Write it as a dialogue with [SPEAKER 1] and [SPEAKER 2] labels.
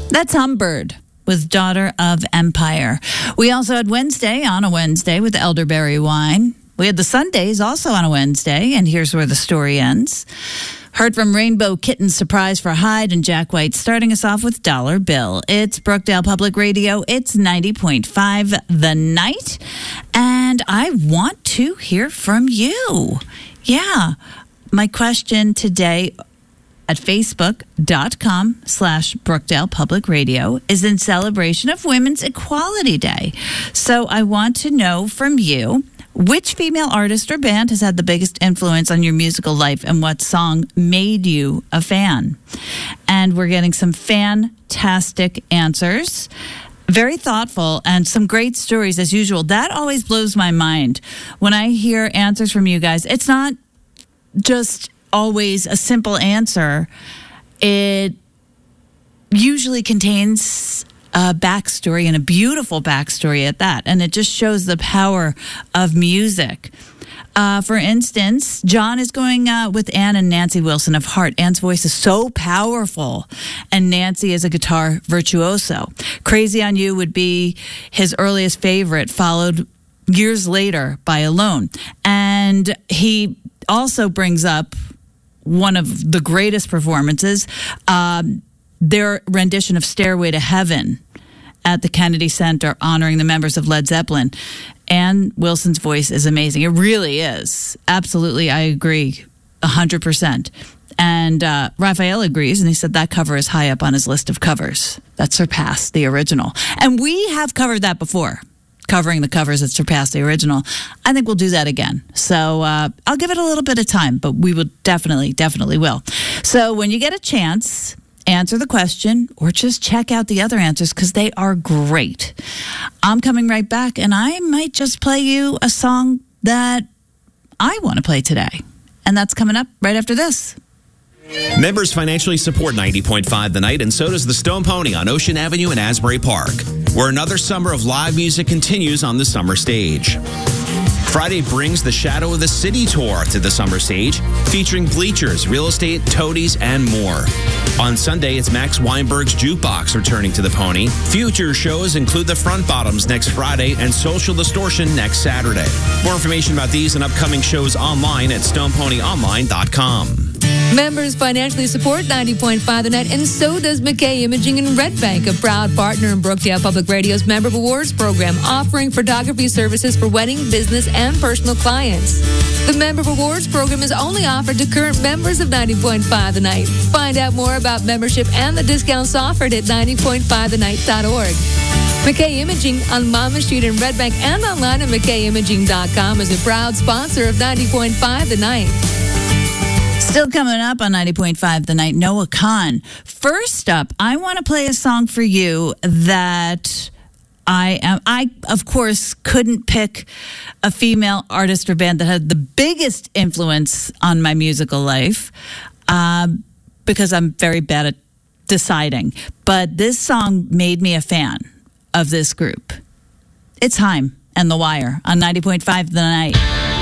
[SPEAKER 1] That's Humbird with Daughter of Empire. We also had Wednesday on a Wednesday with Elderberry Wine. We had the Sundays also on a Wednesday, and here's where the story ends. Heard from Rainbow Kitten's Surprise for Hyde and Jack White, starting us off with Dollar Bill. It's Brookdale Public Radio. It's 90.5 The Night. And I want to hear from you. Yeah. My question today at facebook.com/Brookdale Public Radio is in celebration of Women's Equality Day. So I want to know from you, which female artist or band has had the biggest influence on your musical life, and what song made you a fan? And we're getting some fantastic answers. Very thoughtful and some great stories as usual. That always blows my mind when I hear answers from you guys. It's not just always a simple answer. It usually contains a backstory, and a beautiful backstory at that. And it just shows the power of music. For instance, John is going with Ann and Nancy Wilson of Heart. Ann's voice is so powerful, and Nancy is a guitar virtuoso. Crazy on You would be his earliest favorite, followed years later by Alone. And he also brings up one of the greatest performances, their rendition of Stairway to Heaven at the Kennedy Center, honoring the members of Led Zeppelin. Ann Wilson's voice is amazing. It really is. Absolutely, I agree 100%. And Raphael agrees, and he said that cover is high up on his list of covers that surpassed the original. And we have covered that before, covering the covers that surpassed the original. I think we'll do that again. So I'll give it a little bit of time, but we will definitely will. So when you get a chance, answer the question or just check out the other answers because they are great. I'm coming right back, and I might just play you a song that I want to play today. And that's coming up right after this.
[SPEAKER 2] Members financially support 90.5 The Night, and so does the Stone Pony on Ocean Avenue in Asbury Park, where another summer of live music continues on the summer stage. Friday brings the Shadow of the City tour to the summer stage, featuring bleachers, real estate, toadies, and more. On Sunday, it's Max Weinberg's Jukebox returning to the Pony. Future shows include the Front Bottoms next Friday and Social Distortion next Saturday. More information about these and upcoming shows online at stoneponyonline.com.
[SPEAKER 3] Members financially support 90.5 The Night, and so does McKay Imaging in Red Bank, a proud partner in Brookdale Public Radio's Member of Awards program, offering photography services for wedding, business, and personal clients. The Member of Awards program is only offered to current members of 90.5 The Night. Find out more about membership and the discounts offered at 90.5thenight.org. McKay Imaging on Monmouth Street in Red Bank and online at McKayImaging.com is a proud sponsor of 90.5 The Night.
[SPEAKER 1] Still coming up on 90.5 The Night, Noah Kahan. First up, I want to play a song for you that I, of course, couldn't pick a female artist or band that had the biggest influence on my musical life because I'm very bad at deciding. But this song made me a fan of this group. It's Haim and The Wire on 90.5 The Night.